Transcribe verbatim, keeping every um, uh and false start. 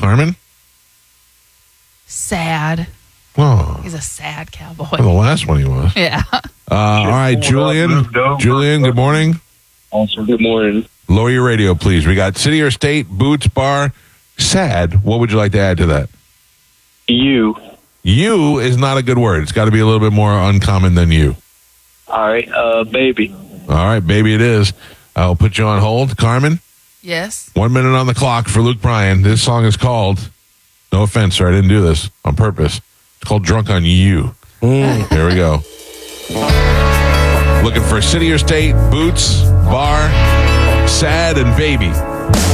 Carmen? Sad. Oh, He's a sad cowboy. well, the last one he was. Yeah. Uh, all right, Julian. Julian, good morning. Also, good morning. Lower your radio, please. We got city or state, boots, bar, sad. What would you like to add to that? You. You is not a good word. It's got to be a little bit more uncommon than you. All right, uh, baby. All right, baby, it is. I'll put you on hold. Carmen, Yes. one minute on the clock for Luke Bryan. This song is called, no offense, sir, I didn't do this on purpose. It's called Drunk on You. Mm. There we go. Looking for city or state, boots, bar, sad, and baby.